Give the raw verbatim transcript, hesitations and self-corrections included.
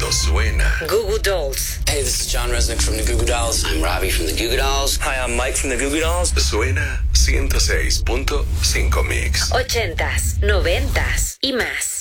Esto suena. Goo Goo Dolls. Hey, this is John Resnick from the Goo Goo Dolls. I'm Robbie from the Goo Goo Dolls. Hi, I'm Mike from the Goo Goo Dolls. Suena ciento seis punto cinco Mix. Ochentas, noventas y más.